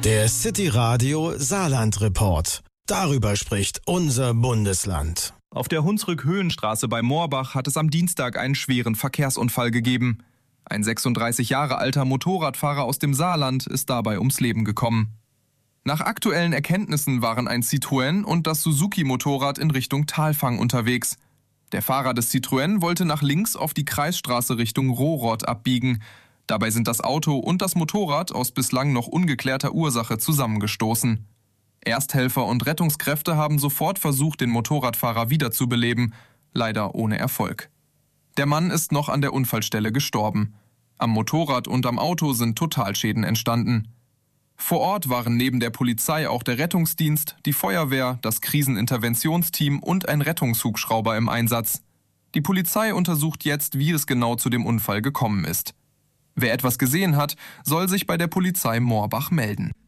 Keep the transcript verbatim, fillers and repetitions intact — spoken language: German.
Der City Radio Saarland Report. Darüber spricht unser Bundesland. Auf der Hunsrück-Höhenstraße bei Moorbach hat es am Dienstag einen schweren Verkehrsunfall gegeben. Ein sechsunddreißig Jahre alter Motorradfahrer aus dem Saarland ist dabei ums Leben gekommen. Nach aktuellen Erkenntnissen waren ein Citroën und das Suzuki-Motorrad in Richtung Talfang unterwegs. Der Fahrer des Citroën wollte nach links auf die Kreisstraße Richtung Rohrott abbiegen. Dabei sind das Auto und das Motorrad aus bislang noch ungeklärter Ursache zusammengestoßen. Ersthelfer und Rettungskräfte haben sofort versucht, den Motorradfahrer wiederzubeleben, leider ohne Erfolg. Der Mann ist noch an der Unfallstelle gestorben. Am Motorrad und am Auto sind Totalschäden entstanden. Vor Ort waren neben der Polizei auch der Rettungsdienst, die Feuerwehr, das Kriseninterventionsteam und ein Rettungshubschrauber im Einsatz. Die Polizei untersucht jetzt, wie es genau zu dem Unfall gekommen ist. Wer etwas gesehen hat, soll sich bei der Polizei Moorbach melden.